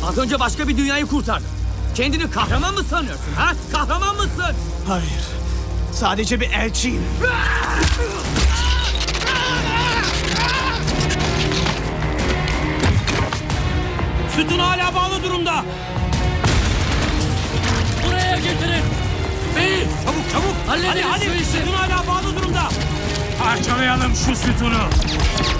Az önce başka bir dünyayı kurtardın. Kendini kahraman mı sanıyorsun ha? Kahraman mısın? Hayır. Sadece bir elçiyim. Sütun hala bağlı durumda. Buraya getirin. Bey, Çabuk. hallederiz Hadi. şu işi. Sütun hala bağlı durumda. Parçalayalım şu sütunu.